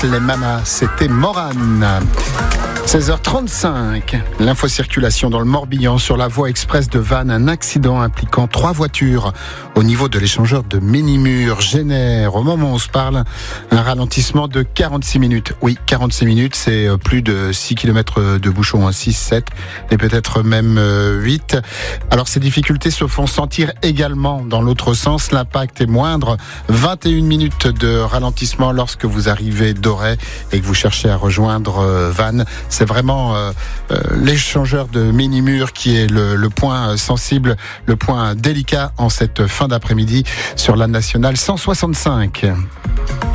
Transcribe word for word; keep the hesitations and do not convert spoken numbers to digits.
les mamas, c'était Morane. seize heures trente-cinq, l'infocirculation dans le Morbihan sur la voie express de Vannes. Un accident impliquant trois voitures au niveau de l'échangeur de Ménimur génère, au moment où on se parle, un ralentissement de quarante-six minutes. Oui, quarante-six minutes, c'est plus de six kilomètres de bouchon, six, sept et peut-être même huit. Alors ces difficultés se font sentir également dans l'autre sens. L'impact est moindre, vingt et une minutes de ralentissement lorsque vous arrivez d'Auray et que vous cherchez à rejoindre Vannes. C'est vraiment euh, euh, l'échangeur de Ménimur qui est le, le point sensible, le point délicat en cette fin d'après-midi sur la nationale cent soixante-cinq.